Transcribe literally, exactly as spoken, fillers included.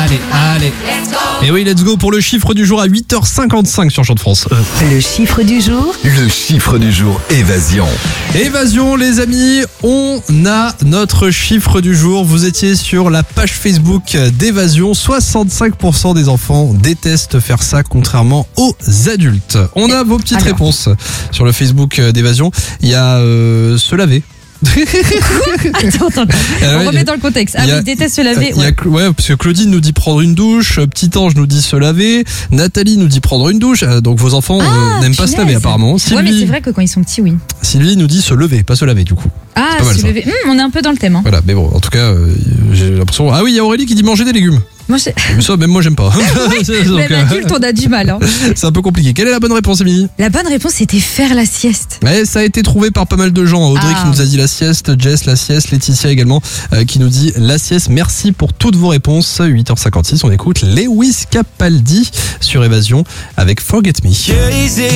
allez, allez. Et oui, let's go pour le chiffre du jour à huit heures cinquante-cinq sur Champ de France. Euh. Le chiffre du jour. Le chiffre du jour, évasion. Évasion, les amis, on a notre chiffre du jour. Vous étiez sur la page Facebook d'Évasion. soixante-cinq pour cent des enfants détestent faire ça, contrairement aux adultes. On a vos petites Alors. réponses sur le Facebook d'Évasion. Il y a euh, se laver. Attends, attends, attends. Alors, On il y remet a- dans le contexte. Ah il y a- oui, déteste se laver. Il y a Ouais. Cl- ouais, parce que Claudine nous dit prendre une douche, euh, Petit Ange nous dit se laver, Nathalie nous dit prendre une douche. Euh, donc vos enfants euh, Ah, n'aiment pas se laver punaise. apparemment. Ouais, mais Sylvie, c'est vrai que quand ils sont petits, oui. Sylvie nous dit se lever, pas se laver du coup. Ah, pas mal, se ça. lever. Hum, on est un peu dans le thème. Hein. Voilà, mais bon, en tout cas, euh, j'ai l'impression. Ah oui, il y a Aurélie qui dit manger des légumes. Moi, je... Mais ça, même moi, j'aime pas. Donc, Même euh, adulte, on a du mal. Hein. c'est un peu compliqué. Quelle est la bonne réponse, Émilie? La bonne réponse, c'était faire la sieste. Ouais, ça a été trouvé par pas mal de gens. Audrey Ah. qui nous a dit la sieste, Jess la sieste, Laetitia également euh, qui nous dit la sieste. Merci pour toutes vos réponses. huit heures cinquante-six, on écoute Lewis Capaldi sur Évasion avec Forget Me.